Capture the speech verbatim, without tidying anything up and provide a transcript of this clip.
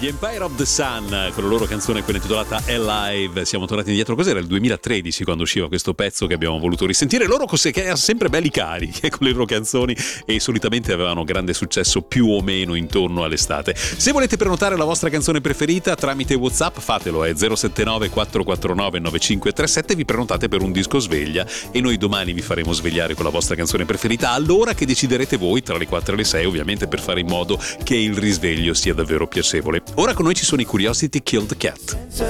Gli Empire of the Sun con la loro canzone, quella intitolata Alive. Siamo tornati indietro, cos'era? Il duemilatredici quando usciva questo pezzo che abbiamo voluto risentire. Loro che erano sempre belli carichi con le loro canzoni e solitamente avevano grande successo più o meno intorno all'estate. Se volete prenotare la vostra canzone preferita tramite WhatsApp, fatelo, è zero sette nove quattro quattro nove nove cinque tre sette, vi prenotate per un disco sveglia e noi domani vi faremo svegliare con la vostra canzone preferita all'ora che deciderete voi, tra le quattro e le sei ovviamente, per fare in modo che il risveglio sia davvero piacevole. Ora con noi ci sono i Curiosity Killed the Cat.